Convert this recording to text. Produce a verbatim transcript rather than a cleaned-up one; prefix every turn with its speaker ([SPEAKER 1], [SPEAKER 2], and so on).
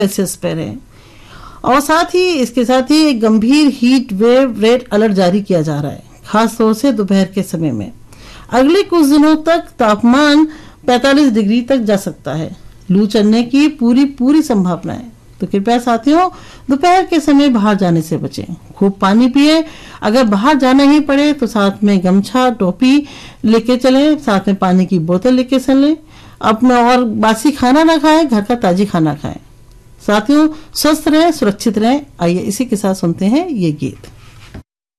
[SPEAKER 1] Celsius पे रहे। और साथ ही इसके साथ ही एक गंभीर हीट वेव रेड अलर्ट जारी किया जा रहा है, खास तौर से दोपहर के समय में। अगले कुछ दिनों तक तापमान पैंतालीस डिग्री तक जा सकता है। लू चलने की पूरी पूरी संभावना है। तो कृपया साथियों, दोपहर के समय बाहर जाने से बचें। खूब पानी पिए। अगर बाहर जाना ही पड़े तो साथ में गमछा टोपी लेके चलें, साथ में पानी की बोतल लेके चलें। अपना और बासी खाना ना खाएं, घर का ताजी खाना खाएं। साथियों, स्वस्थ रहें, सुरक्षित रहें। आइए इसी के साथ सुनते हैं ये गीत।